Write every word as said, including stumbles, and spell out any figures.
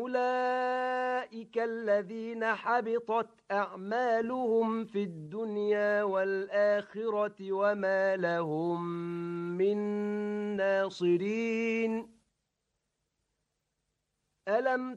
أولئك الذين حبطت أعمالهم في الدنيا والآخرة وما لهم من ناصرين. ألم